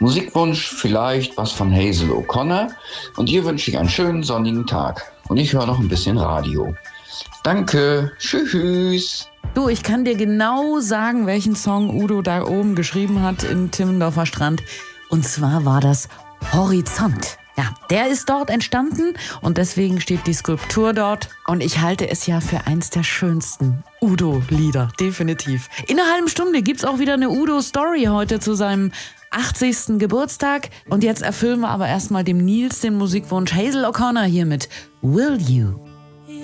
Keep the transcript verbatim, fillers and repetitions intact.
Musikwunsch vielleicht was von Hazel O'Connor und ihr wünsche ich einen schönen sonnigen Tag. Und ich höre noch ein bisschen Radio. Danke, tschüss. Du, ich kann dir genau sagen, welchen Song Udo da oben geschrieben hat in Timmendorfer Strand. Und zwar war das Horizont. Ja, der ist dort entstanden und deswegen steht die Skulptur dort. Und ich halte es ja für eins der schönsten Udo-Lieder, definitiv. In einer halben Stunde gibt's auch wieder eine Udo-Story heute zu seinem achtzigsten Geburtstag. Und jetzt erfüllen wir aber erstmal dem Nils den Musikwunsch Hazel O'Connor hier mit Will You.